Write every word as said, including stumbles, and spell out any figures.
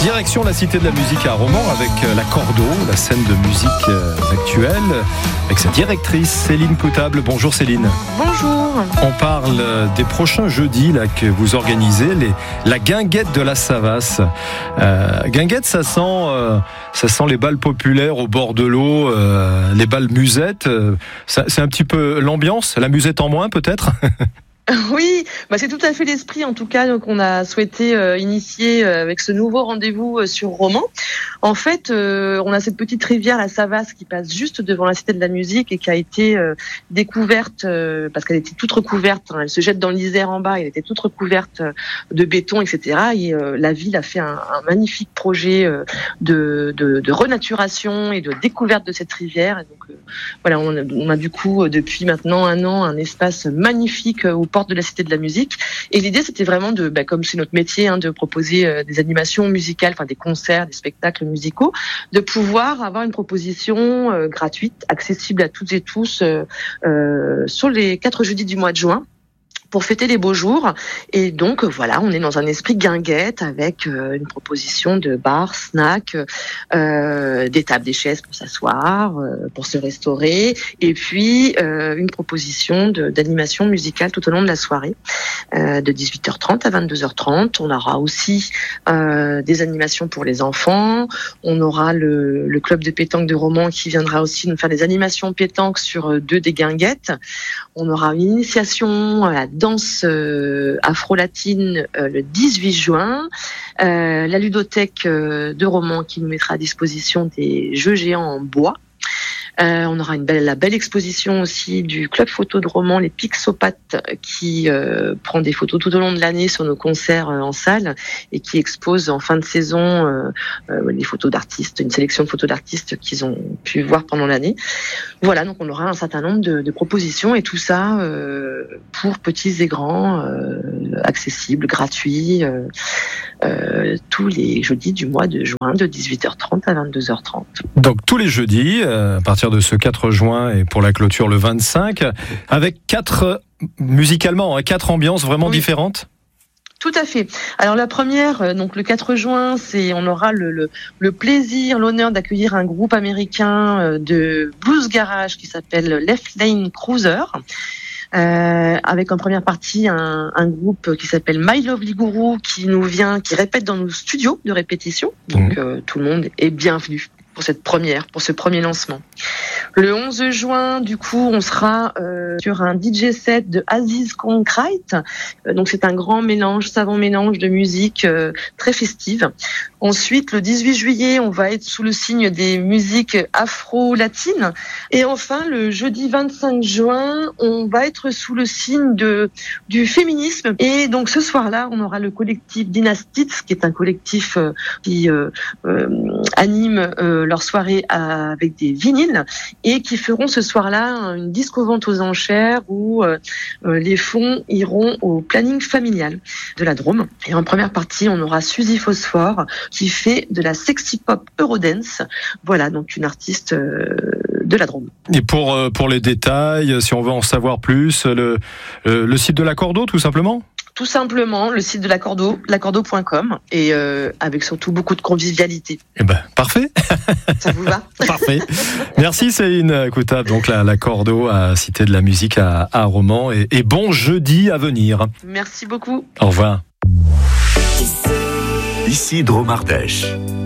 Direction la Cité de la Musique à Romans avec la Cordo, la scène de musique actuelle, avec sa directrice Céline Coutable. Bonjour Céline. Bonjour. On parle des prochains jeudis là, que vous organisez, les, la guinguette de la Savasse. Euh, guinguette, ça sent, euh, ça sent les balles populaires au bord de l'eau, euh, les balles musettes. Euh, ça, c'est un petit peu l'ambiance, la musette en moins peut-être. Oui, bah c'est tout à fait l'esprit en tout cas donc on a souhaité euh, initier euh, avec ce nouveau rendez-vous euh, sur Romans. En fait, euh, on a cette petite rivière la Savasse qui passe juste devant la Cité de la Musique et qui a été euh, découverte euh, parce qu'elle était toute recouverte. Hein, elle se jette dans l'Isère en bas, elle était toute recouverte euh, de béton, et cetera. Et euh, la ville a fait un, un magnifique projet euh, de, de, de renaturation et de découverte de cette rivière. Et donc euh, voilà, on a, on a du coup depuis maintenant un an un espace magnifique où porte de la Cité de la Musique. Et l'idée, c'était vraiment de, bah, comme c'est notre métier, hein, de proposer euh, des animations musicales, enfin des concerts, des spectacles musicaux, de pouvoir avoir une proposition euh, gratuite, accessible à toutes et tous euh, euh, sur les quatre jeudis du mois de juin, pour fêter les beaux jours. Et donc, voilà, on est dans un esprit guinguette avec euh, une proposition de bars, snacks, euh, des tables, des chaises pour s'asseoir, euh, pour se restaurer, et puis euh, une proposition de, d'animation musicale tout au long de la soirée, euh, de dix-huit heures trente à vingt-deux heures trente. On aura aussi euh, des animations pour les enfants. On aura le, le club de pétanque de Romans qui viendra aussi nous faire des animations pétanque sur deux des guinguettes. On aura une initiation à la danse euh, afro-latine euh, le dix-huit juin, euh, la ludothèque euh, de Romans qui nous mettra à disposition des jeux géants en bois. Euh, on aura une belle, la belle exposition aussi du club photo de Romans, les Pixopathes, qui euh, prend des photos tout au long de l'année sur nos concerts euh, en salle et qui expose en fin de saison euh, euh, les photos d'artistes, une sélection de photos d'artistes qu'ils ont pu voir pendant l'année. Voilà, donc on aura un certain nombre de, de propositions et tout ça euh, pour petits et grands, euh, accessibles, gratuits, euh, euh, tous les jeudis du mois de juin de dix-huit heures trente à vingt-deux heures trente. Donc tous les jeudis, euh, à partir de ce quatre juin et pour la clôture le vingt-cinq, avec quatre, musicalement, quatre ambiances vraiment oui. différentes. Tout à fait. Alors la première, donc le quatre juin, c'est on aura le, le, le plaisir, l'honneur d'accueillir un groupe américain de blues garage qui s'appelle Left Lane Cruiser. Euh, avec en première partie un, un groupe qui s'appelle My Lovely Guru qui nous vient, qui répète dans nos studios de répétition. Donc mmh. euh, tout le monde est bienvenu pour cette première, pour ce premier lancement. Le onze juin, du coup, on sera euh, sur un D J set de Aziz Concrete. Euh, donc c'est un grand mélange, savant mélange de musique euh, très festive. Ensuite, le dix-huit juillet, on va être sous le signe des musiques afro-latines. Et enfin, le jeudi vingt-cinq juin, on va être sous le signe de du féminisme. Et donc ce soir-là, on aura le collectif Dynastites, qui est un collectif euh, qui euh, euh, anime euh, leur soirée avec des vinyles et qui feront ce soir-là une disco-vente aux enchères où euh, les fonds iront au planning familial de la Drôme. Et en première partie, on aura Suzy Phosphore qui fait de la sexy pop Eurodance. Voilà, donc une artiste euh, de la Drôme. Et pour, euh, pour les détails, si on veut en savoir plus, le, euh, le site de la Cordo, tout simplement ? Tout simplement, le site de la Cordo, la cordo point com, et euh, avec surtout beaucoup de convivialité. Eh ben, parfait. Ça vous va ? Parfait. Merci Céline Coutable, donc la, la Cordo à Cité de la Musique à, à Romans, et, et bon jeudi à venir. Merci beaucoup. Au revoir. Ici Drôme Ardèche.